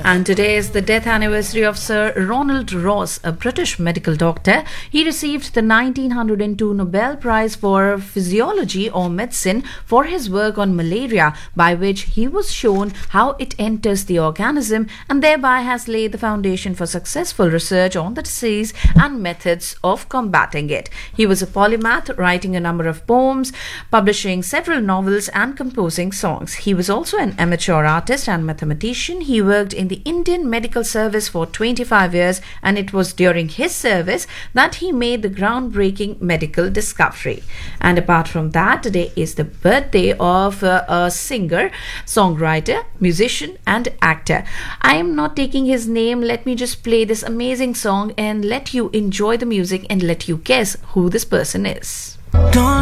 And today is the death anniversary of Sir Ronald Ross, a British medical doctor. He received the 1902 Nobel Prize for Physiology or Medicine for his work on malaria, by which he was shown how it enters the organism and thereby has laid the foundation for successful research on the disease and methods of combating it. He was a polymath, writing a number of poems, publishing several novels and composing songs. He was also an amateur artist and mathematician. He worked in the Indian Medical Service for 25 years, and it was during his service that he made the groundbreaking medical discovery. And apart from that, today is the birthday of a singer, songwriter, musician and actor. I am not taking his name. Let me just play this amazing song and let you enjoy the music and let you guess who this person is.